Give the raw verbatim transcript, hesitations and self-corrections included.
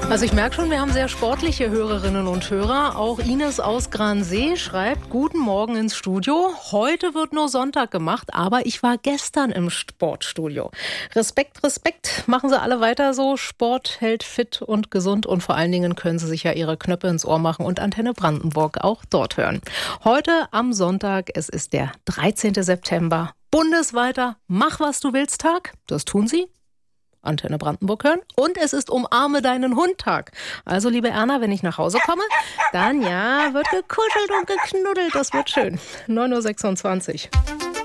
Also ich merke schon, wir haben sehr sportliche Hörerinnen und Hörer. Auch Ines aus Gransee schreibt, guten Morgen ins Studio. Heute wird nur Sonntag gemacht, aber ich war gestern im Sportstudio. Respekt, Respekt. Machen Sie alle weiter so. Sport hält fit und gesund und vor allen Dingen können Sie sich ja Ihre Knöpfe ins Ohr machen und Antenne Brandenburg auch dort hören. Heute am Sonntag, es ist der dreizehnten September, bundesweiter Mach, was du willst Tag. Das tun Sie. Antenne Brandenburg hören. Und es ist Umarme deinen Hund-Tag. Also, liebe Erna, wenn ich nach Hause komme, dann ja, wird gekuschelt und geknuddelt. Das wird schön. neun Uhr sechsundzwanzig.